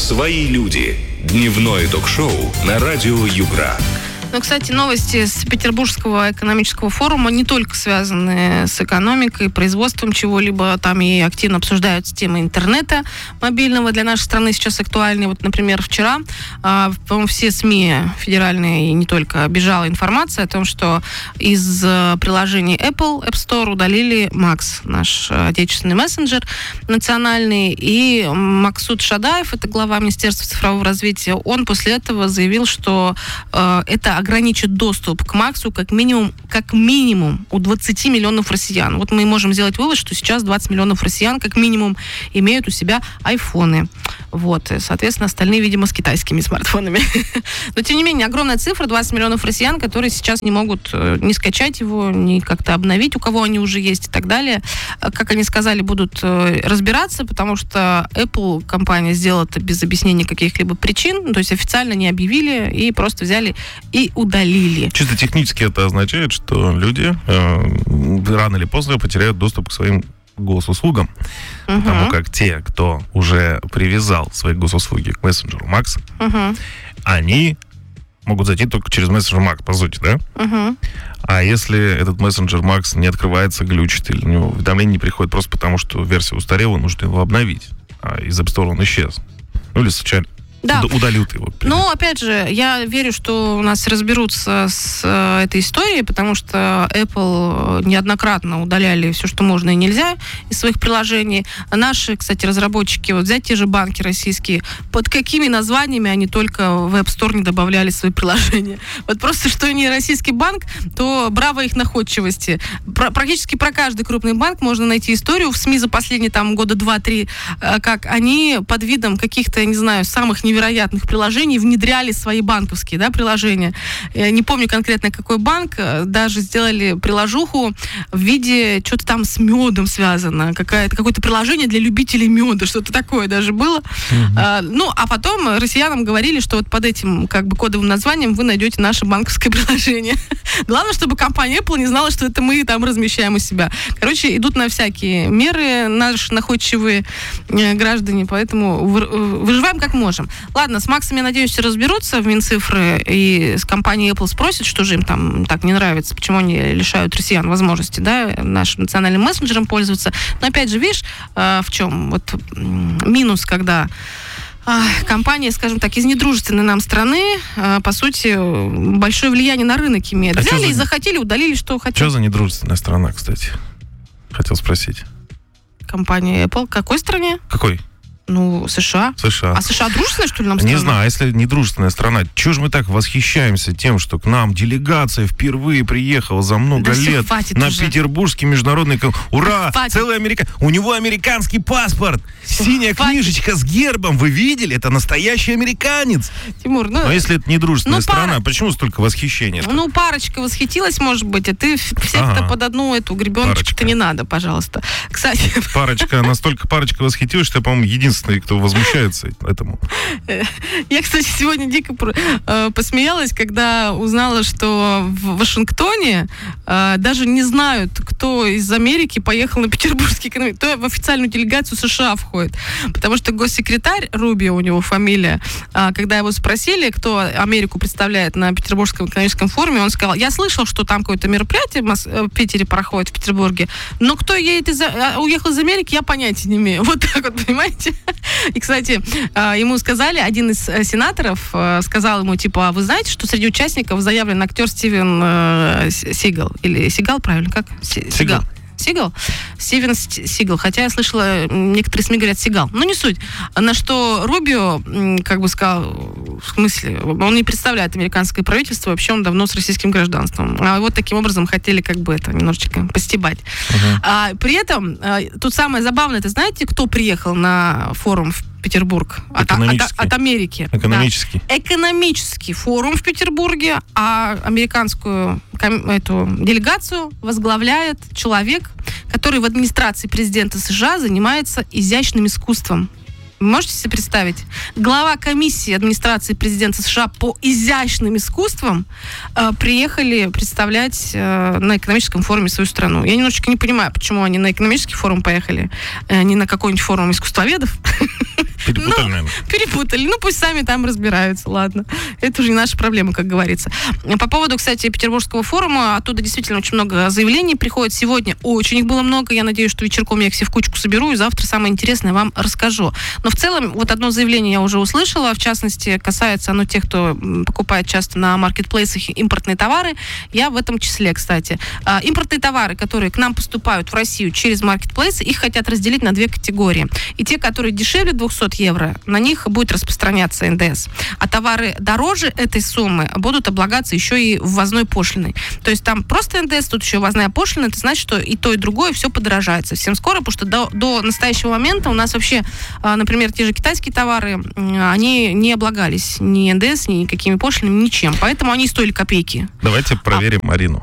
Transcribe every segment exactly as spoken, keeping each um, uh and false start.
«Свои люди». Дневное ток-шоу на радио Югра. Ну, кстати, новости с Петербургского экономического форума не только связаны с экономикой, производством чего-либо. Там и активно обсуждаются темы интернета мобильного для нашей страны сейчас актуальны. Вот, например, вчера, э, по-моему, все СМИ федеральные и не только бежала информация о том, что из э, приложений Apple App Store удалили Макс, наш э, отечественный мессенджер национальный. И Максут Шадаев, это глава Министерства цифрового развития, он после этого заявил, что э, это ограничит доступ к Максу как минимум, как минимум у двадцати миллионов россиян. Вот мы можем сделать вывод, что сейчас двадцать миллионов россиян как минимум имеют у себя айфоны. Вот. Соответственно, остальные, видимо, с китайскими смартфонами. Но, тем не менее, огромная цифра, двадцать миллионов россиян, которые сейчас не могут ни скачать его, ни как-то обновить, у кого они уже есть и так далее. Как они сказали, будут разбираться, потому что Apple компания сделала это без объяснения каких-либо причин, то есть официально не объявили и просто взяли и удалили. Чисто технически это означает, что люди э, рано или поздно потеряют доступ к своим госуслугам. Uh-huh. Потому как те, кто уже привязал свои госуслуги к мессенджеру Макс, uh-huh. они могут зайти только через мессенджер Макс, по сути, да? Uh-huh. А если этот мессенджер Макс не открывается, глючит, или у него уведомление не приходит просто потому, что версия устарела, нужно его обновить, а из App Store он исчез. Ну, или случайно. Да. Удалил ты его. Ну, опять же, я верю, что у нас разберутся с э, этой историей, потому что Apple неоднократно удаляли все, что можно и нельзя из своих приложений. Наши, кстати, разработчики, вот взять те же банки российские, под какими названиями они только в App Store не добавляли свои приложения. Вот просто, что не российский банк, то браво их находчивости. Про, практически про каждый крупный банк можно найти историю в СМИ за последние там года два-три, э, как они под видом каких-то, я не знаю, самых невероятных невероятных приложений внедряли свои банковские, да, приложения. Я не помню конкретно, какой банк, даже сделали приложуху в виде, что-то там с медом связано, какая-то, какое-то приложение для любителей меда, что-то такое даже было. Mm-hmm. А, ну, а потом россиянам говорили, что вот под этим, как бы, кодовым названием вы найдете наше банковское приложение. Главное, чтобы компания Apple не знала, что это мы там размещаем у себя. Короче, идут на всякие меры наши находчивые э, граждане, поэтому вы, выживаем как можем. Ладно, с Максом, я надеюсь, все разберутся в Минцифры и с компанией Apple спросят, что же им там так не нравится, почему они лишают россиян возможности, да, нашим национальным мессенджером пользоваться. Но опять же, видишь, в чем вот минус, когда компания, скажем так, из недружественной нам страны, по сути, большое влияние на рынок имеет. А взяли и за... захотели, удалили, что хотели. Что за недружественная страна, кстати? Хотел спросить. Компания Apple. Какой стране? Какой? Ну, США. США. А США дружественная, что ли, нам страна? Не знаю, а если не дружественная страна, чего же мы так восхищаемся тем, что к нам делегация впервые приехала за много да лет на уже. Петербургский международный... Ура! Да целый америка... У него американский паспорт! Все, синяя хватит. Книжечка с гербом, вы видели? Это настоящий американец! Тимур, ну... Но если это не дружественная ну, страна, пара... почему столько восхищения? Ну, парочка восхитилась, может быть, а ты всех-то ага. под одну эту гребеночку-то не надо, пожалуйста. Кстати... Парочка, настолько парочка восхитилась, что я, по-моему, единственный, кто возмущается этому. Я, кстати, сегодня дико посмеялась, когда узнала, что в Вашингтоне даже не знают, кто из Америки поехал на Петербургский экономический, кто в официальную делегацию США входит. Потому что госсекретарь, Рубио у него фамилия, когда его спросили, кто Америку представляет на Петербургском экономическом форуме, он сказал, я слышал, что там какое-то мероприятие в, Мос... в Питере проходит, в Петербурге, но кто едет из... уехал из Америки, я понятия не имею. Вот так вот, понимаете? И, кстати, ему сказали, один из сенаторов сказал ему, типа, а вы знаете, что среди участников заявлен актер Стивен э, Сигал? Или Сигал, правильно? Как? Сигал. Сигал? Стивен Сигал. Хотя я слышала, некоторые СМИ говорят Сигал. Ну, не суть. На что Рубио, как бы сказал, в смысле, он не представляет американское правительство, вообще он давно с российским гражданством. А вот таким образом хотели как бы это немножечко постебать. Uh-huh. А, при этом, тут самое забавное, это знаете, кто приехал на форум в Петербург от, от, от Америки? Экономический. Да. Экономический форум в Петербурге, а американскую эту делегацию возглавляет человек, который в администрации президента США занимается изящным искусством. Вы можете себе представить? Глава комиссии администрации президента США по изящным искусствам э, приехали представлять э, на экономическом форуме свою страну. Я немножечко не понимаю, почему они на экономический форум поехали, э, не на какой-нибудь форум искусствоведов. Перепутали, наверное. Перепутали. Ну, пусть сами там разбираются, ладно. Это уже не наша проблема, как говорится. По поводу, кстати, Петербургского форума, оттуда действительно очень много заявлений приходит. Сегодня очень их было много. Я надеюсь, что вечерком я их все в кучку соберу, и завтра самое интересное вам расскажу. Но в целом, вот одно заявление я уже услышала. В частности, касается оно тех, кто покупает часто на маркетплейсах импортные товары. Я в этом числе, кстати. Импортные товары, которые к нам поступают в Россию через маркетплейсы, их хотят разделить на две категории. И те, которые дешевле двухсот евро, на них будет распространяться эн дэ эс. А товары дороже этой суммы будут облагаться еще и ввозной пошлиной. То есть там просто эн дэ эс, тут еще ввозная пошлина. Это значит, что и то, и другое все подорожает совсем скоро, потому что до, до настоящего момента у нас вообще, например, те же китайские товары, они не облагались ни эн дэ эс, ни никакими пошлинами, ничем. Поэтому они стоили копейки. Давайте проверим а... Марину.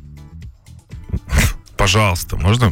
Пожалуйста, можно?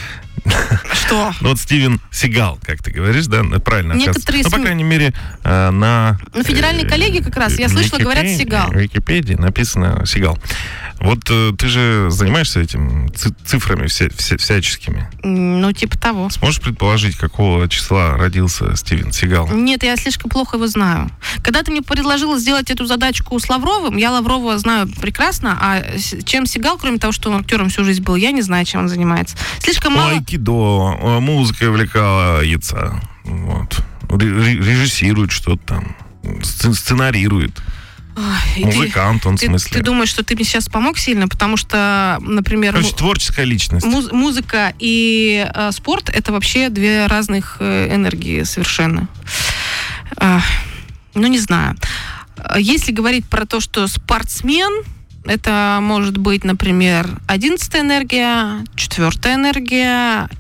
Что? Ну вот Стивен Сигал, как ты говоришь, да, правильно. Некоторые ну, по крайней мере, э, на... На федеральной э, коллегии как раз, я слышала, говорят Сигал. В Википедии написано Сигал. Вот э, ты же занимаешься этим цифрами все, все, всяческими. Ну, типа того. Сможешь предположить, какого числа родился Стивен Сигал? Нет, я слишком плохо его знаю. Когда ты мне предложила сделать эту задачку с Лавровым, я Лаврова знаю прекрасно, а чем Сигал, кроме того, что он актером всю жизнь был, я не знаю, чем он занимается. Слишком мало... Айкидо, музыка увлекается, вот. Режиссирует что-то там, сценарирует. Ой, Музыкант, ты, он в ты, смысле. Ты думаешь, что ты мне сейчас помог сильно? Потому что, например... Короче, творческая личность. Муз- музыка и э, спорт — это вообще две разных э, энергии совершенно. Э, ну, не знаю. Если говорить про то, что спортсмен, это может быть, например, одиннадцатая энергия, четвертая энергия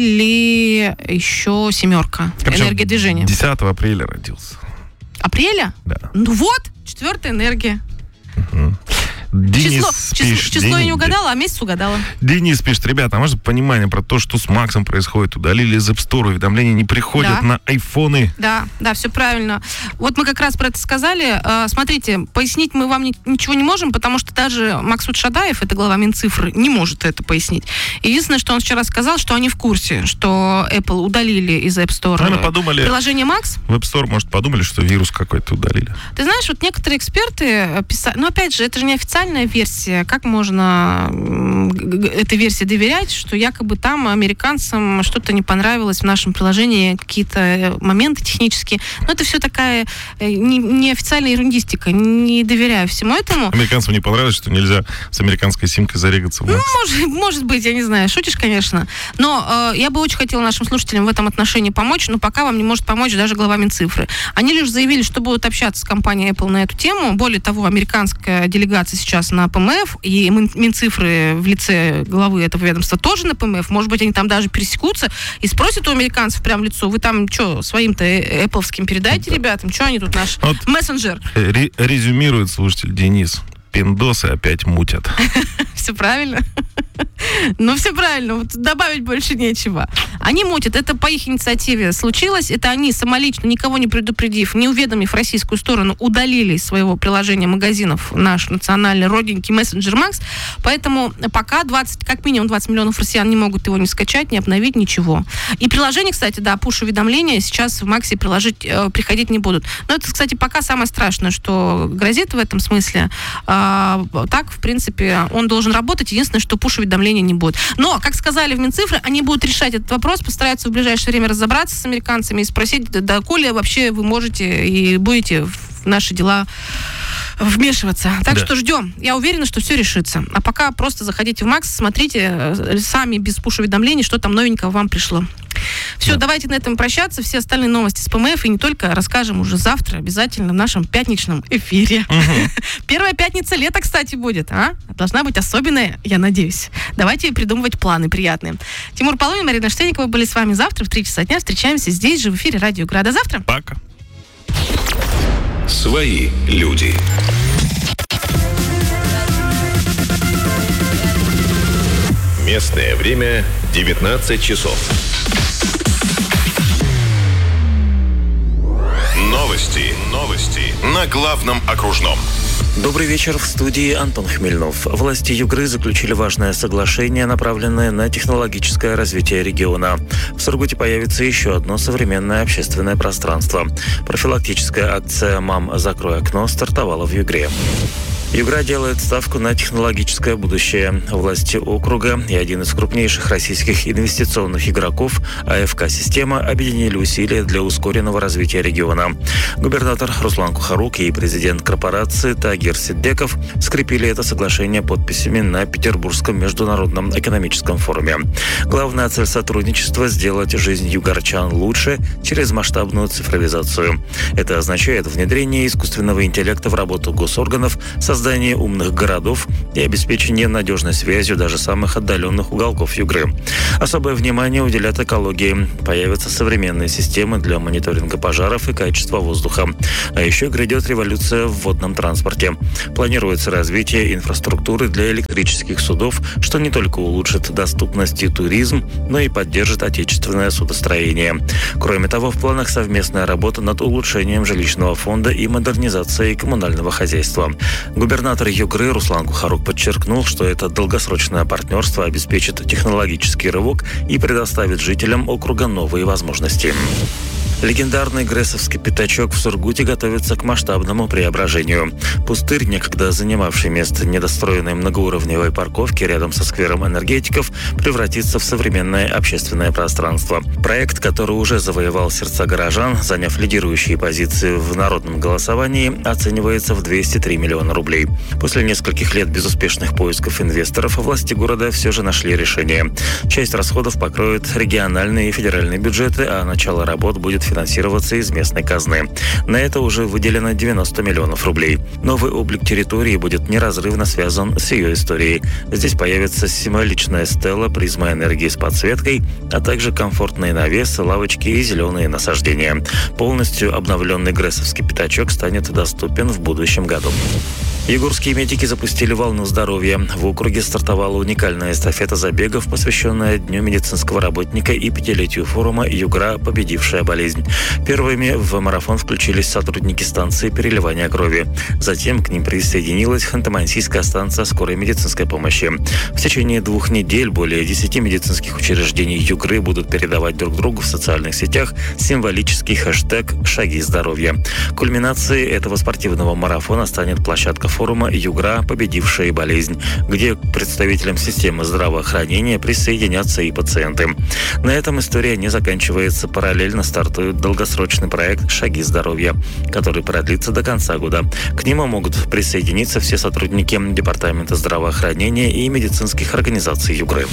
или еще семерка. Причем энергия движения. десятого апреля родился. Апреля? Да. Ну вот, четвертая энергия. Угу. Денис Число, пишет, число, число Денис, я не угадала, а месяц угадала. Денис пишет: ребята, а может понимание про то, что с Максом происходит? Удалили из App Store, уведомления не приходят да. на айфоны. Да, да, все правильно. Вот мы как раз про это сказали. Смотрите, пояснить мы вам ничего не можем, потому что даже Максут Шадаев, это глава Минцифры, не может это пояснить. Единственное, что он вчера сказал, что они в курсе, что Apple удалили из App Store Наверное, подумали, приложение Max. В App Store, может, подумали, что вирус какой-то удалили. Ты знаешь, вот некоторые эксперты писали, ну, опять же, это же не официальная версия. Как можно этой версии доверять, что якобы там американцам что-то не понравилось в нашем приложении, какие-то моменты технические. Но это все такая неофициальная ерундистика. Не доверяю всему этому. Американцам не понравилось, что нельзя с американской симкой зарегаться в Max? Ну, может, может быть, я не знаю. Шутишь, конечно. Но э, я бы очень хотела нашим слушателям в этом отношении помочь, но пока вам не может помочь даже глава Минцифры. Они лишь заявили, что будут общаться с компанией Apple на эту тему. Более того, американская делегация сейчас на пэ эм эф, и Минцифры в лице главы этого ведомства тоже на пэ эм эф. Может быть, они там даже пересекутся и спросят у американцев прямо в лицо: вы там что, своим-то Apple-вским передайте да. ребятам? Что они тут наш вот мессенджер? Ре- резюмирует слушатель Денис. Пиндосы опять мутят. Все правильно. Ну, все правильно. Вот добавить больше нечего. Они мутят. Это по их инициативе случилось. Это они самолично, никого не предупредив, не уведомив российскую сторону, удалили из своего приложения магазинов наш национальный родненький мессенджер Max. Поэтому пока двадцать, как минимум двадцать миллионов россиян не могут его ни скачать, ни обновить, ничего. И приложение, кстати, да, пуш-уведомления сейчас в Максе приложить, э, приходить не будут. Но это, кстати, пока самое страшное, что грозит в этом смысле. Э, так, в принципе, он должен работать. Единственное, что пуш-уведомления не будет. Но, как сказали в Минцифры, они будут решать этот вопрос, постараются в ближайшее время разобраться с американцами и спросить, доколе вообще вы можете и будете в наши дела вмешиваться. Так да. что ждем. Я уверена, что все решится. А пока просто заходите в Max, смотрите сами без пуш-уведомлений, что там новенького вам пришло. Все, да. Давайте на этом прощаться. Все остальные новости с пэ эм эф и не только расскажем уже завтра обязательно в нашем пятничном эфире. Угу. Первая пятница лета, кстати, будет. А? Должна быть особенная, я надеюсь. Давайте придумывать планы приятные. Тимур Полунин, Марина Штейникова были с вами завтра в три часа дня. Встречаемся здесь же в эфире Радио Града. Завтра. Пока. Свои люди. Местное время девятнадцать часов. Новости. Новости. Новости. На главном окружном. Добрый вечер, в студии Антон Хмельнов. Власти Югры заключили важное соглашение, направленное на технологическое развитие региона. В Сургуте появится еще одно современное общественное пространство. Профилактическая акция «Мам, закрой окно» стартовала в Югре. Югра делает ставку на технологическое будущее. Власти округа и один из крупнейших российских инвестиционных игроков АФК-система объединили усилия для ускоренного развития региона. Губернатор Руслан Кухарук и президент корпорации Тагир Сиддеков скрепили это соглашение подписями на Петербургском международном экономическом форуме. Главная цель сотрудничества – сделать жизнь югорчан лучше через масштабную цифровизацию. Это означает внедрение искусственного интеллекта в работу госорганов, создание создание умных городов и обеспечение надежной связью даже самых отдаленных уголков Югры. Особое внимание уделят экологии. Появятся современные системы для мониторинга пожаров и качества воздуха. А еще грядет революция в водном транспорте. Планируется развитие инфраструктуры для электрических судов, что не только улучшит доступность и туризм, но и поддержит отечественное судостроение. Кроме того, в планах совместная работа над улучшением жилищного фонда и модернизацией коммунального хозяйства. Губернатор Югры Руслан Кухарук подчеркнул, что это долгосрочное партнерство обеспечит технологический рывок и предоставит жителям округа новые возможности. Легендарный Грессовский пятачок в Сургуте готовится к масштабному преображению. Пустырь, некогда занимавший место недостроенной многоуровневой парковки рядом со сквером энергетиков, превратится в современное общественное пространство. Проект, который уже завоевал сердца горожан, заняв лидирующие позиции в народном голосовании, оценивается в двести три миллиона рублей. После нескольких лет безуспешных поисков инвесторов власти города все же нашли решение. Часть расходов покроют региональные и федеральные бюджеты, а начало работ будет финансироваться из местной казны. На это уже выделено девяносто миллионов рублей. Новый облик территории будет неразрывно связан с ее историей. Здесь появится символичная стела призма энергии с подсветкой, а также комфортные навесы, лавочки и зеленые насаждения. Полностью обновленный Грессовский пятачок станет доступен в будущем году. Югорские медики запустили волну здоровья. В округе стартовала уникальная эстафета забегов, посвященная Дню медицинского работника и пятилетию форума «Югра. Победившая болезнь». Первыми в марафон включились сотрудники станции переливания крови. Затем к ним присоединилась Ханты-Мансийская станция скорой медицинской помощи. В течение двух недель более десяти медицинских учреждений Югры будут передавать друг другу в социальных сетях символический хэштег «Шаги здоровья». Кульминацией этого спортивного марафона станет площадка форума «Югра. Победившая болезнь», где к представителям системы здравоохранения присоединятся и пациенты. На этом история не заканчивается. Параллельно стартует долгосрочный проект «Шаги здоровья», который продлится до конца года. К нему могут присоединиться все сотрудники Департамента здравоохранения и медицинских организаций Югры.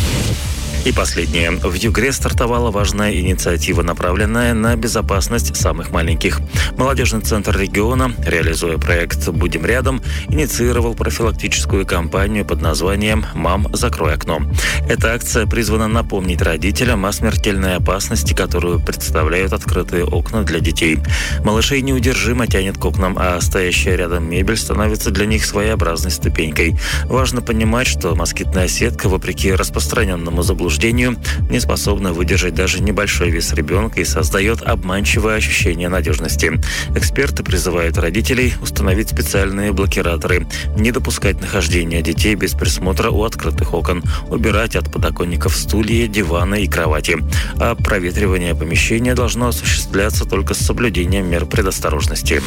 И последнее. В Югре стартовала важная инициатива, направленная на безопасность самых маленьких. Молодежный центр региона, реализуя проект «Будем рядом», инициировал профилактическую кампанию под названием «Мам, закрой окно». Эта акция призвана напомнить родителям о смертельной опасности, которую представляют открытые окна для детей. Малышей неудержимо тянет к окнам, а стоящая рядом мебель становится для них своеобразной ступенькой. Важно понимать, что москитная сетка, вопреки распространенному заблуждению, не способна выдержать даже небольшой вес ребенка и создает обманчивое ощущение надежности. Эксперты призывают родителей установить специальные блокираторы, не допускать нахождения детей без присмотра у открытых окон, убирать от подоконников стулья, диваны и кровати. А проветривание помещения должно осуществляться только с соблюдением мер предосторожности.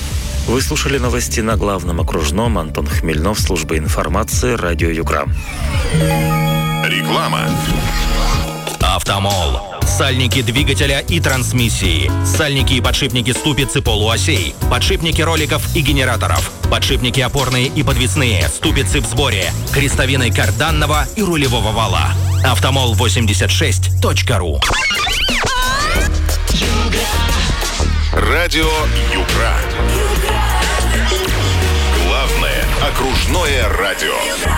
Вы слушали новости на главном окружном. Антон Хмельнов, служба информации, радио Югра. Реклама. Автомол. Сальники двигателя и трансмиссии. Сальники и подшипники ступиц и полуосей. Подшипники роликов и генераторов. Подшипники опорные и подвесные. Ступицы в сборе. Крестовины карданного и рулевого вала. автомол восемьдесят шесть точка ру. Радио Югра. Главное окружное радио.